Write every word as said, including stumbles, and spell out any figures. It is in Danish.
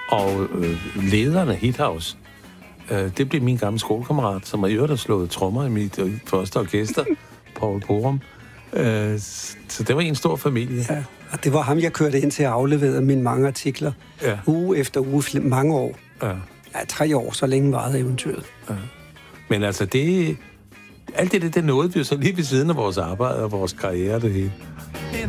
Og øh, lederen af Hithouse, øh, det blev min gamle skolekammerat, som har i øvrigt slået trommer i mit øh, første orkester, Paul Borum. Øh, så det var en stor familie. Ja, og det var ham, jeg kørte ind til at aflevere mine mange artikler. Ja. Uge efter uge, mange år. Ja. Ja, tre år, så længe varede eventyret. Ja. Men altså, det... Alt det, det nåede vi jo så lige ved siden af vores arbejde og vores karriere, det hele.